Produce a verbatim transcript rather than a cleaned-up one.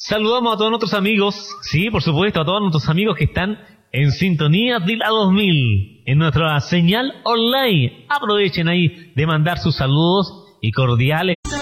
Saludamos a todos nuestros amigos, sí, por supuesto, a todos nuestros amigos que están en sintonía de la dos mil, en nuestra señal online. Aprovechen ahí de mandar sus saludos y cordiales